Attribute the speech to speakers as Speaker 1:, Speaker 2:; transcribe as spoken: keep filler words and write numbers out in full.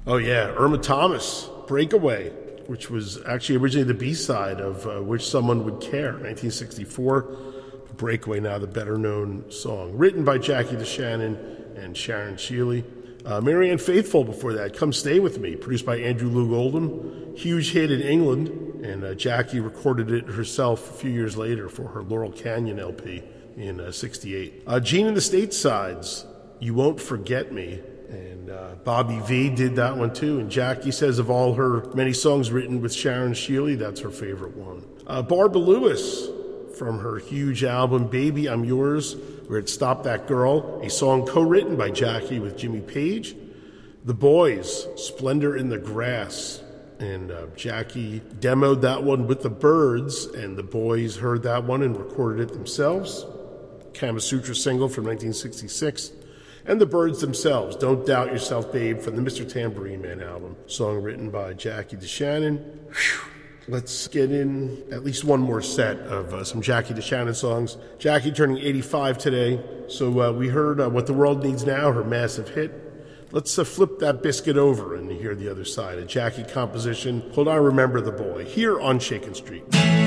Speaker 1: Oh, yeah, Irma Thomas, Breakaway, which was actually originally the B-side of uh, Wish Someone Would Care, nineteen sixty-four. Breakaway, now the better-known song. Written by Jackie DeShannon and Sharon Shealy. Uh, Marianne Faithfull before that, Come Stay With Me, produced by Andrew Loog Oldham. Huge hit in England, and uh, Jackie recorded it herself a few years later for her Laurel Canyon L P in uh, sixty-eight. Uh, Gene and the Statesides, You Won't Forget Me. And uh, Bobby V did that one too. And Jackie says of all her many songs written with Sharon Shealy, that's her favorite one. Uh, Barbara Lewis, from her huge album Baby I'm Yours, where it Stop That Girl, a song co-written by Jackie with Jimmy Page. The Boys, Splendor in the Grass. And uh, Jackie demoed that one with the Byrds, and the Boys heard that one and recorded it themselves. Kama Sutra single from nineteen sixty-six. And the Byrds themselves, Don't Doubt Yourself, Babe, from the Mister Tambourine Man album. Song written by Jackie DeShannon. Whew. Let's get in at least one more set of uh, some Jackie DeShannon songs. Jackie turning eighty-five today, so uh, we heard uh, What the World Needs Now, her massive hit. Let's uh, flip that biscuit over and hear the other side. A Jackie composition, Hold On, Remember the Boy, here on Shakin' Street.